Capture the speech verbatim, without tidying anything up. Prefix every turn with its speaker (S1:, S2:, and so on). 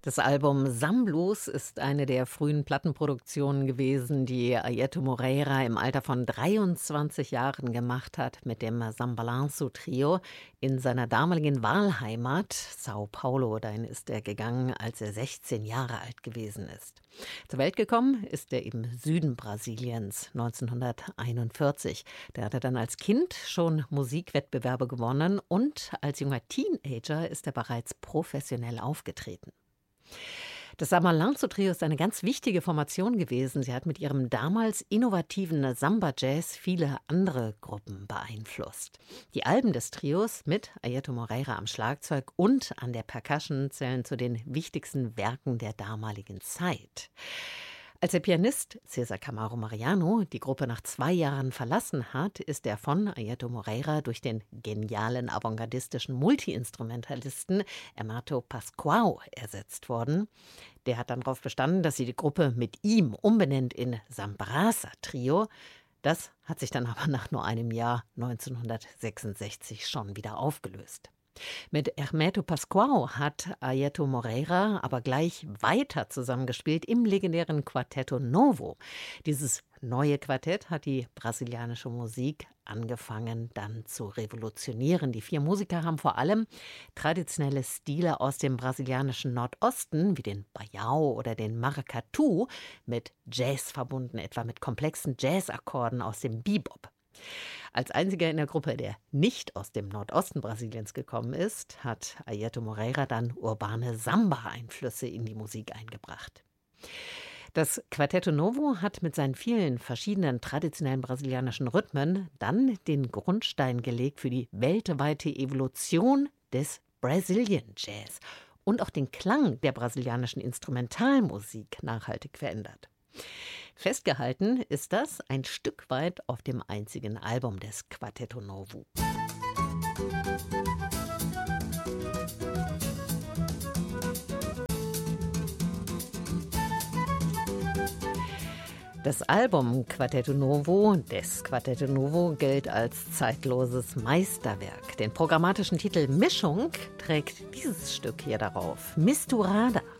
S1: Das Album Sam-Blues ist eine der frühen Plattenproduktionen gewesen, die Airto Moreira im Alter von dreiundzwanzig Jahren gemacht hat mit dem Sambalanço Trio in seiner damaligen Wahlheimat São Paulo. Dahin ist er gegangen, als er sechzehn Jahre alt gewesen ist. Zur Welt gekommen ist er im Süden Brasiliens neunzehnhunderteinundvierzig. Da hat er dann als Kind schon Musikwettbewerbe gewonnen und als junger Teenager ist er bereits professionell aufgetreten. Das Sambalanço Trio ist eine ganz wichtige Formation gewesen. Sie hat mit ihrem damals innovativen Samba-Jazz viele andere Gruppen beeinflusst. Die Alben des Trios mit Airto Moreira am Schlagzeug und an der Percussion zählen zu den wichtigsten Werken der damaligen Zeit. Als der Pianist César Camargo Mariano die Gruppe nach zwei Jahren verlassen hat, ist er von Airto Moreira durch den genialen avantgardistischen Multiinstrumentalisten Hermeto Pascoal ersetzt worden. Der hat dann darauf bestanden, dass sie die Gruppe mit ihm umbenennt in Sambrasa Trio. Das hat sich dann aber nach nur einem Jahr neunzehnhundertsechsundsechzig schon wieder aufgelöst. Mit Hermeto Pascoal hat Airto Moreira aber gleich weiter zusammengespielt im legendären Quarteto Novo. Dieses neue Quartett hat die brasilianische Musik angefangen dann zu revolutionieren. Die vier Musiker haben vor allem traditionelle Stile aus dem brasilianischen Nordosten, wie den Baião oder den Maracatu, mit Jazz verbunden, etwa mit komplexen Jazzakkorden aus dem Bebop. Als einziger in der Gruppe, der nicht aus dem Nordosten Brasiliens gekommen ist, hat Airto Moreira dann urbane Samba-Einflüsse in die Musik eingebracht. Das Quarteto Novo hat mit seinen vielen verschiedenen traditionellen brasilianischen Rhythmen dann den Grundstein gelegt für die weltweite Evolution des Brazilian Jazz und auch den Klang der brasilianischen Instrumentalmusik nachhaltig verändert. Festgehalten ist das ein Stück weit auf dem einzigen Album des Quarteto Novo. Das Album Quarteto Novo des Quarteto Novo gilt als zeitloses Meisterwerk. Den programmatischen Titel Mischung trägt dieses Stück hier darauf, Misturada.